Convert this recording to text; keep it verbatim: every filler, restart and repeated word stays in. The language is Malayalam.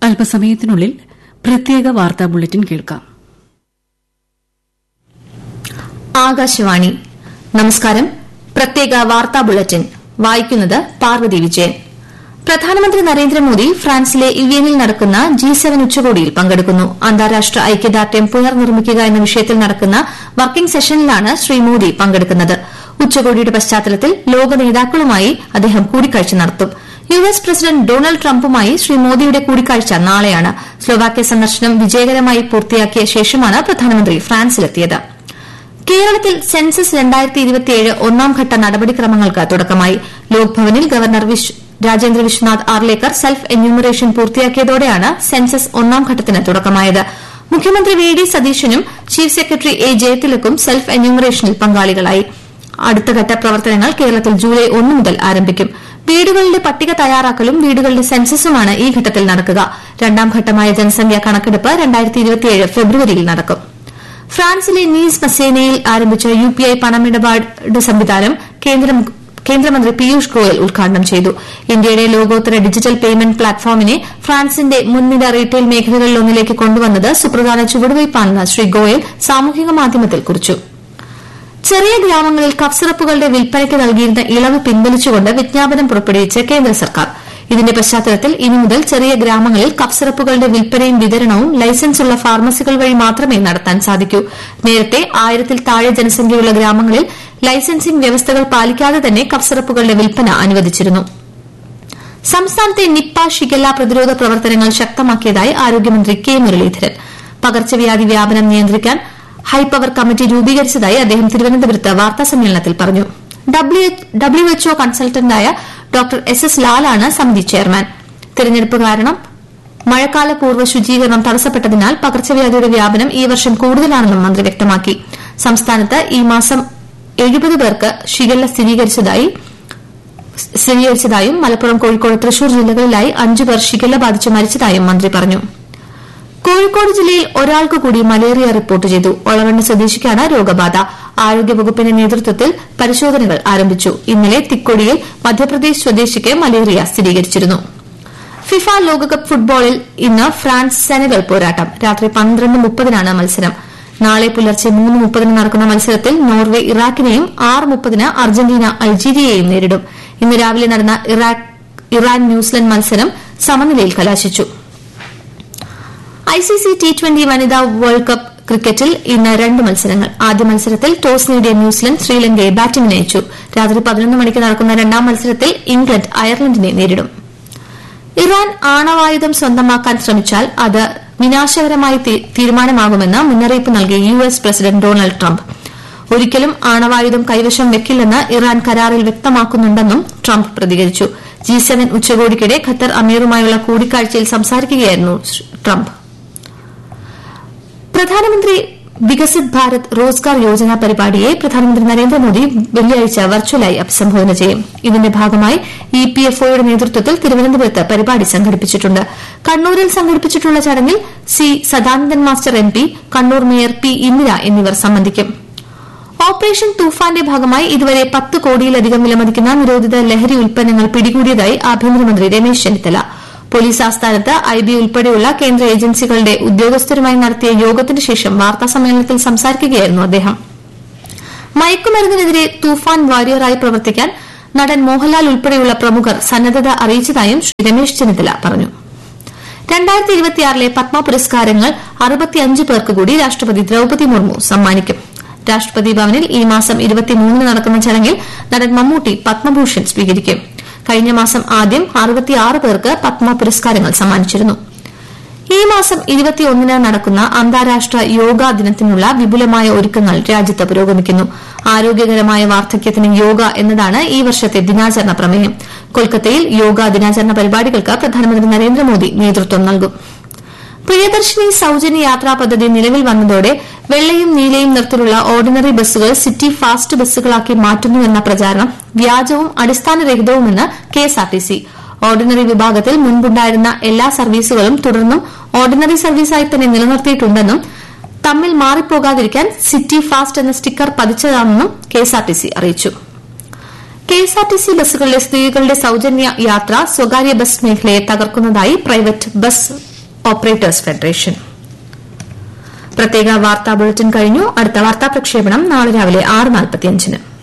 അല്പസമയത്തിനുള്ളിൽ പ്രത്യേക വാർത്താ ബുള്ളറ്റിൻ കേൾക്കാം. ആകാശവാണി. നമസ്കാരം. പ്രത്യേക വാർത്താ ബുള്ളറ്റിൻ വായിക്കുന്നത് പാർവതി വിജയൻ. പ്രധാനമന്ത്രി നരേന്ദ്രമോദി ഫ്രാൻസിലെ ഇവിയനിൽ നടക്കുന്ന ജി സെവൻ ഉച്ചകോടിയിൽ പങ്കെടുക്കുന്നു. അന്താരാഷ്ട്ര ഐക്യദാർഢ്യം പുനർനിർമ്മിക്കുക എന്ന വിഷയത്തിൽ നടക്കുന്ന വർക്കിംഗ് സെഷനിലാണ് ശ്രീ മോദി പങ്കെടുക്കുന്നത്. ഉച്ചകോടിയുടെ പശ്ചാത്തലത്തിൽ ലോക നേതാക്കളുമായി അദ്ദേഹം കൂടിക്കാഴ്ച നടത്തും. U S president Donald ട്രംപുമായി Shri മോദിയുടെ കൂടിക്കാഴ്ച നാളെയാണ്. സ്ലോവാക്യ സന്ദർശനം വിജയകരമായി പൂർത്തിയാക്കിയ ശേഷമാണ് പ്രധാനമന്ത്രി ഫ്രാൻസിലെത്തിയത്. കേരളത്തിൽ സെൻസസ് രണ്ടായിരത്തി ഇരുപത്തിയേഴ് ഒന്നാം ഘട്ട നടപടിക്രമങ്ങൾക്ക് തുടക്കമായി. ലോക്ഭവനിൽ governor Rajendra Vishwanath Arlekar self enumeration പൂർത്തിയാക്കിയതോടെയാണ് census ഒന്നാം ഘട്ടത്തിന് തുടക്കമായത്. മുഖ്യമന്ത്രി വി ഡി സതീശനും ചീഫ് സെക്രട്ടറി എ ജയതിലകും സെൽഫ് എന്യൂമറേഷനിൽ പങ്കാളികളായി. അടുത്തഘട്ട പ്രവർത്തനങ്ങൾ കേരളത്തിൽ ജൂലൈ ഒന്ന് മുതൽ ആരംഭിക്കും. വീടുകളുടെ പട്ടിക തയ്യാറാക്കലും വീടുകളുടെ സെൻസസുമാണ് ഈ ഘട്ടത്തിൽ നടക്കുക. രണ്ടാം ഘട്ടമായ ജനസംഖ്യാ കണക്കെടുപ്പ് രണ്ടായിരത്തി ഇരുപത്തിയേഴ് ഫെബ്രുവരിയിൽ നടക്കും. ഫ്രാൻസിലെ നീസ് മസേനയിൽ ആരംഭിച്ച യു പി ഐ പണമിടപാട് സംവിധാനം കേന്ദ്രമന്ത്രി പീയൂഷ് ഗോയൽ ഉദ്ഘാടനം ചെയ്തു. ഇന്ത്യയുടെ ലോകോത്തര ഡിജിറ്റൽ പേയ്മെന്റ് പ്ലാറ്റ്ഫോമിനെ ഫ്രാൻസിന്റെ മുൻനിര റീറ്റെയിൽ മേഖലകളിലൊന്നിലേക്ക് കൊണ്ടുവന്നത് സുപ്രധാന ചുവടുവയ്പാണെന്ന് ശ്രീ ഗോയൽ സാമൂഹിക മാധ്യമത്തിൽ കുറിച്ചു. ചെറിയ ഗ്രാമങ്ങളിൽ കഫ്സിറപ്പുകളുടെ വിൽപ്പനയ്ക്ക് നൽകിയിരുന്ന ഇളവ് പിൻവലിച്ചുകൊണ്ട് വിജ്ഞാപനം പുറപ്പെടുവിച്ച് കേന്ദ്ര സർക്കാർ. ഇതിന്റെ പശ്ചാത്തലത്തിൽ ഇനി മുതൽ ചെറിയ ഗ്രാമങ്ങളിൽ കഫ്സിറപ്പുകളുടെ വിൽപ്പനയും വിതരണവും ലൈസൻസുള്ള ഫാർമസികൾ വഴി മാത്രമേ നടത്താൻ സാധിക്കൂ. നേരത്തെ ആയിരത്തിൽ താഴെ ജനസംഖ്യയുള്ള ഗ്രാമങ്ങളിൽ ലൈസൻസിംഗ് വ്യവസ്ഥകൾ പാലിക്കാതെ തന്നെ കഫ്സിറപ്പുകളുടെ വിൽപ്പന അനുവദിച്ചിരുന്നു. സംസ്ഥാനത്തെ നിപ്പ ഷിഗല്ല പ്രതിരോധ പ്രവർത്തനങ്ങൾ ശക്തമാക്കിയതായി ആരോഗ്യമന്ത്രി കെ മുരളീധരൻ. പകർച്ചവ്യാധി വ്യാപനം നിയന്ത്രിക്കാൻ ഹൈപവർ കമ്മിറ്റി രൂപീകരിച്ചതായി അദ്ദേഹം തിരുവനന്തപുരത്ത് വാർത്താസമ്മേളനത്തിൽ പറഞ്ഞു. W H O കൺസൾട്ടന്റായ doctor S S ലാലാണ് സമിതി ചെയർമാൻ. തെരഞ്ഞെടുപ്പ് കാരണം മഴക്കാല പൂർവ്വ ശുചീകരണം തടസ്സപ്പെട്ടതിനാൽ പകർച്ചവ്യാധിയുടെ വ്യാപനം ഈ വർഷം കൂടുതലാണെന്നും മന്ത്രി വ്യക്തമാക്കി. സംസ്ഥാനത്ത് ഈ മാസം എഴുപത് പേർക്ക് ഷിഗല്ല സ്ഥിരീകരിച്ചതായും മലപ്പുറം, കോഴിക്കോട്, തൃശൂർ ജില്ലകളിലായി അഞ്ചു പേർ ഷിഗല്ല ബാധിച്ച് മരിച്ചതായും മന്ത്രി പറഞ്ഞു. കോഴിക്കോട് ജില്ലയിൽ ഒരാൾക്ക് കൂടി മലേറിയ റിപ്പോർട്ട് ചെയ്തു. ഒളവണ്ണ സ്വദേശിക്കാണ് രോഗബാധ. ആരോഗ്യവകുപ്പിന്റെ നേതൃത്വത്തിൽ പരിശോധനകൾ ആരംഭിച്ചു. ഇന്നലെ തിക്കൊടിയിൽ മധ്യപ്രദേശ് സ്വദേശിക്ക് മലേറിയ സ്ഥിരീകരിച്ചിരുന്നു. ഫിഫ ലോകകപ്പ് ഫുട്ബോളിൽ ഇന്ന് ഫ്രാൻസ് സെനഗൽ പോരാട്ടം. രാത്രി പന്ത്രണ്ട് മുപ്പതിനാണ് മത്സരം. നാളെ പുലർച്ചെ മൂന്ന് മുപ്പതിന് നടക്കുന്ന മത്സരത്തിൽ നോർവെ ഇറാഖിനെയും ആറ് മുപ്പതിന് അർജന്റീന അൾജീരിയയെയും നേരിടും. ഇന്ന് രാവിലെ നടന്ന ഇറാൻ ന്യൂസിലൻഡ് മത്സരം സമനിലയിൽ കലാശിച്ചു. ഐസിസി ടി ട്വന്റി വനിതാ വേൾഡ് കപ്പ് ക്രിക്കറ്റിൽ ഇന്ന് രണ്ട് മത്സരങ്ങൾ. ആദ്യ മത്സരത്തിൽ ടോസ് നേടിയ ന്യൂസിലൻഡ് ശ്രീലങ്കയെ ബാറ്റിംഗിന് അയച്ചു. രാത്രി പതിനൊന്ന് മണിക്ക് നടക്കുന്ന രണ്ടാം മത്സരത്തിൽ ഇംഗ്ലണ്ട് അയർലൻഡിനെ നേരിടും. ഇറാൻ ആണവായുധം സ്വന്തമാക്കാൻ ശ്രമിച്ചാൽ അത് വിനാശകരമായ തീരുമാനമാകുമെന്ന് മുന്നറിയിപ്പ് നൽകിയ U S president Donald Trump. ഒരിക്കലും ആണവായുധം കൈവശം വെക്കില്ലെന്ന് ഇറാൻ കരാറിൽ വ്യക്തമാക്കുന്നുണ്ടെന്നും ട്രംപ് പ്രതികരിച്ചു. ജി സെവൻ ഉച്ചകോടിക്കിടെ ഖത്തർ അമീറുമായുള്ള കൂടിക്കാഴ്ചയിൽ സംസാരിക്കുകയായിരുന്നു ട്രംപ്. പ്രധാനമന്ത്രി വികസിത് ഭാരത് റോസ്ഗാർ യോജന പരിപാടിയെ പ്രധാനമന്ത്രി നരേന്ദ്രമോദി വെള്ളിയാഴ്ച വെർച്വലായി അഭിസംബോധന ചെയ്യും. ഇതിന്റെ ഭാഗമായി ഇ പി എഫ് ഒയുടെ നേതൃത്വത്തിൽ തിരുവനന്തപുരത്ത് പരിപാടി സംഘടിപ്പിച്ചിട്ടുണ്ട്. കണ്ണൂരിൽ സംഘടിപ്പിച്ചിട്ടുള്ള ചടങ്ങിൽ C Sadanandan master M P, Kannur mayor P Indira എന്നിവർ സംബന്ധിക്കും. ഓപ്പറേഷൻ തൂഫാന്റെ ഭാഗമായി ഇതുവരെ പത്ത് കോടിയിലധികം വിലമതിക്കുന്ന നിരോധിത ലഹരി ഉൽപ്പന്നങ്ങൾ പിടികൂടിയതായി ആഭ്യന്തരമന്ത്രി രമേശ് ചെന്നിത്തല. പോലീസ് ആസ്ഥാനത്ത് ഐ ബി ഉൾപ്പെടെയുള്ള കേന്ദ്ര ഏജൻസികളുടെ ഉദ്യോഗസ്ഥരുമായി നടത്തിയ യോഗത്തിന് ശേഷം വാർത്താസമ്മേളനത്തിൽ സംസാരിക്കുകയായിരുന്നു അദ്ദേഹം. മയക്കുമരുന്നിനെതിരെ തൂഫാൻ വാരിയറായി പ്രവർത്തിക്കാൻ നടൻ മോഹൻലാൽ ഉൾപ്പെടെയുള്ള പ്രമുഖർ സന്നദ്ധത അറിയിച്ചതായും ശ്രീ രമേശ് ചെന്നിത്തല പറഞ്ഞു. രണ്ടായിരത്തി ഇരുപത്തിയാറിലെ പത്മ പുരസ്കാരങ്ങൾ അറുപത്തിയഞ്ച് പേർക്ക് കൂടി രാഷ്ട്രപതി ദ്രൌപദി മുർമു സമ്മാനിക്കും. രാഷ്ട്രപതി ഭവനിൽ ഈ മാസം ഇരുപത്തിമൂന്നിന് നടക്കുന്ന ചടങ്ങിൽ നടൻ മമ്മൂട്ടി പത്മഭൂഷൺ സ്വീകരിക്കും. കഴിഞ്ഞ മാസം ആദ്യം അറുപത്തിയാറ് പേർക്ക് പത്മ പുരസ്കാരങ്ങൾ സമ്മാനിച്ചിരുന്നു. ഈ മാസം ഇരുപത്തിയൊന്നിന് നടക്കുന്ന അന്താരാഷ്ട്ര യോഗാ ദിനത്തിനുള്ള വിപുലമായ ഒരുക്കങ്ങൾ രാജ്യത്ത് പുരോഗമിക്കുന്നു. ആരോഗ്യകരമായ വാർദ്ധക്യത്തിന് യോഗ എന്നതാണ് ഈ വർഷത്തെ ദിനാചരണ പ്രമേയം. കൊൽക്കത്തയിൽ യോഗാ ദിനാചരണ പരിപാടികൾക്ക് പ്രധാനമന്ത്രി നരേന്ദ്രമോദി നേതൃത്വം നൽകും. പ്രിയദർശിനി സൌജന്യ യാത്രാ പദ്ധതി നിലവിൽ വന്നതോടെ വെള്ളയും നീലയും നിറത്തിലുള്ള ഓർഡിനറി ബസ്സുകൾ സിറ്റി ഫാസ്റ്റ് ബസ്സുകളാക്കി മാറ്റുന്നുവെന്ന പ്രചാരണം വ്യാജവും അടിസ്ഥാനരഹിതവുമെന്ന് കെഎസ്ആർടിസി. ഓർഡിനറി വിഭാഗത്തിൽ മുൻപുണ്ടായിരുന്ന എല്ലാ സർവീസുകളും തുടർന്നും ഓർഡിനറി സർവീസായി തന്നെ നിലനിർത്തിയിട്ടുണ്ടെന്നും തമ്മിൽ മാറിപ്പോകാതിരിക്കാൻ സിറ്റി ഫാസ്റ്റ് എന്ന സ്റ്റിക്കർ പതിച്ചതാണെന്നും കെഎസ്ആർടിസി അറിയിച്ചു. കെഎസ്ആർടിസി ബസ്സുകളിലെ സ്ത്രീകളുടെ സൌജന്യ യാത്ര സ്വകാര്യ ബസ് മേഖലയെ തകർക്കുന്നതായി പ്രൈവറ്റ് ബസ് ഓപ്പറേറ്റേഴ്സ് ഫെഡറേഷൻ. പ്രത്യേക വാർത്താ ബുള്ളറ്റിൻ കഴിഞ്ഞു. അടുത്ത വാർത്താ പ്രക്ഷേപണം നാളെ രാവിലെ ആറ് നാൽപ്പത്തിയഞ്ചിന്.